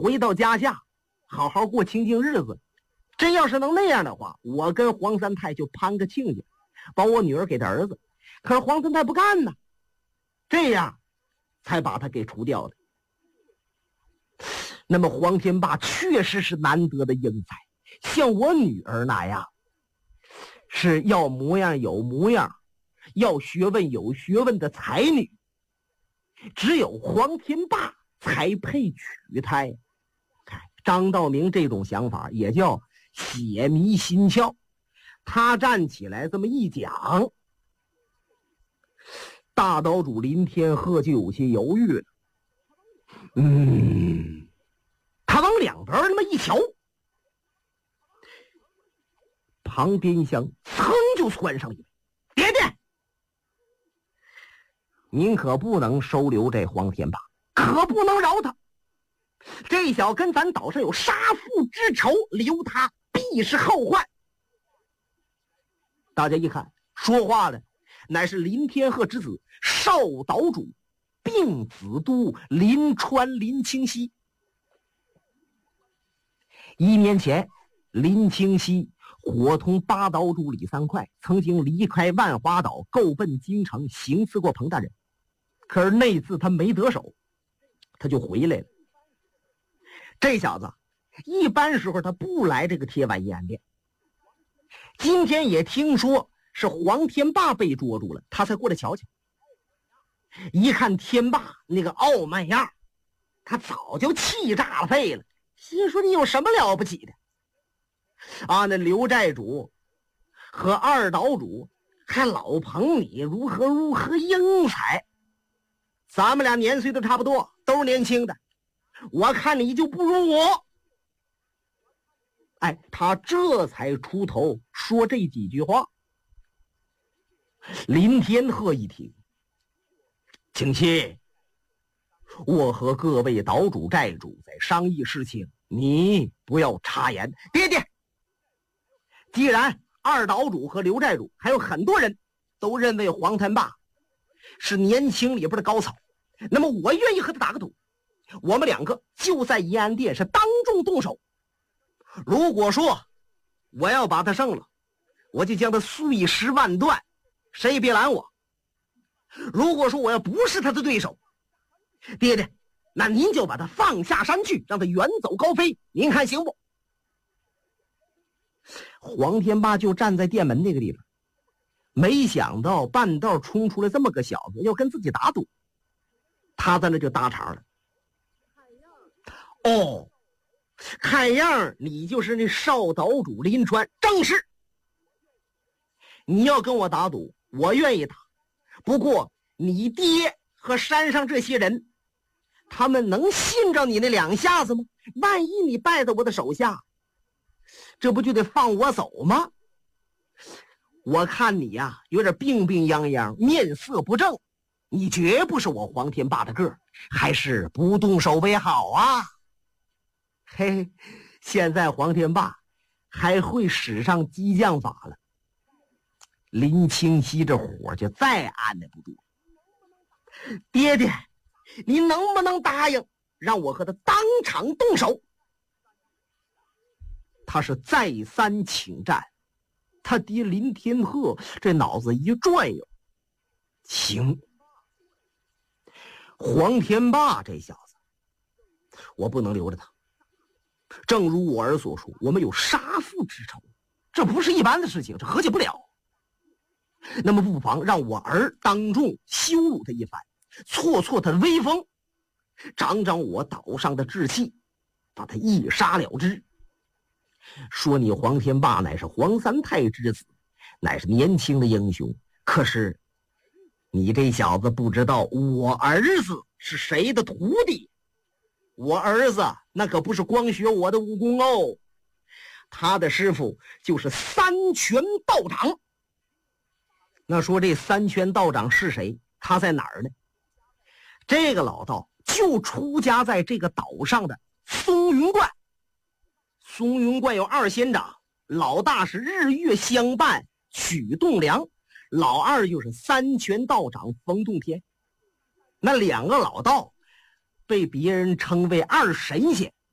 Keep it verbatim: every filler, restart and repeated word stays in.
回到家下，好好过清静日子。真要是能那样的话，我跟黄三太就攀个亲家，把我女儿给他儿子。可是黄三太不干呢，这样才把他给除掉的。那么黄天霸确实是难得的英才，像我女儿那样，是要模样有模样，要学问有学问的才女，只有黄天霸才配娶她呀。张道明这种想法也叫血迷心窍。他站起来这么一讲，大岛主林天鹤就有些犹豫了。嗯，他往两边那么一瞧，旁边厢噌就窜上一位：“爹爹，您可不能收留这黄天霸，可不能饶他。这小跟咱岛上有杀父之仇，留他必是后患。”大家一看，说话的乃是林天鹤之子少岛主并子都林川林清溪。一年前，林清溪伙同八岛主李三块曾经离开万华岛，够奔京城，行刺过彭大人。可是那次他没得手，他就回来了。这小子一般时候他不来这个铁碗一安店，今天也听说是黄天霸被捉住了，他才过来瞧瞧。一看天霸那个傲慢样，他早就气炸了肺了，心说你有什么了不起的啊？那刘寨主和二岛主还老捧你如何如何英才，咱们俩年岁都差不多，都是年轻的，我看你就不如我。哎，他这才出头说这几句话。林天鹤一听，请息，我和各位岛主寨主在商议事情，你不要插言。爹爹，既然二岛主和刘寨主还有很多人都认为黄天霸是年轻里边的高草，那么我愿意和他打个赌，我们两个就在宜安殿是当众动手。如果说我要把他胜了，我就将他碎尸万段，谁也别拦我。如果说我要不是他的对手，爹爹，那您就把他放下山去，让他远走高飞，您看行不？黄天霸就站在殿门那个地方，没想到半道冲出来这么个小子要跟自己打赌，他在那就搭茬了。哦，看样你就是那少岛主林川，正是。你要跟我打赌，我愿意打，不过你爹和山上这些人，他们能信着你那两下子吗？万一你败在我的手下，这不就得放我走吗？我看你呀、啊，有点病病殃殃，面色不正，你绝不是我黄天霸的个，还是不动手为好啊。嘿，现在黄天霸还会使上激将法了。林清溪这火就再按捺不住。爹爹，你能不能答应让我和他当场动手？他是再三请战，他爹林天鹤这脑子一转悠，行。黄天霸这小子，我不能留着他。正如我儿所说，我们有杀父之仇，这不是一般的事情，这和解不了。那么不妨让我儿当众羞辱他一番，挫挫他的威风，长长我岛上的志气，把他一杀了之。说你黄天霸乃是黄三太之子，乃是年轻的英雄，可是你这小子不知道我儿子是谁的徒弟。我儿子那可不是光学我的武功哦，他的师傅就是三拳道长。那说这三拳道长是谁？他在哪儿呢？这个老道就出家在这个岛上的松云观。松云观有二仙长，老大是日月相伴曲栋梁，老二就是三拳道长冯洞天。那两个老道被别人称为二神仙。